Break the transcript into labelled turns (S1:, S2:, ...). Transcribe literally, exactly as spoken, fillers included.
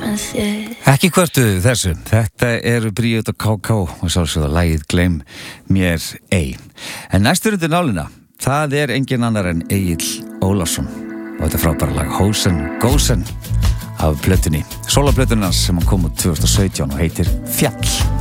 S1: Ekki hvörtu þessu, þetta eru Bríet og K K og sálsögða lagið Gleym mér ei. En næstur undir nálina, það er engin annar en Egill Ólafsson og þetta frábæra lag Hósen Gósen af plötunni, sólaplötunni hans sem hann kom út tvö þúsund og sautján og heitir Fjall.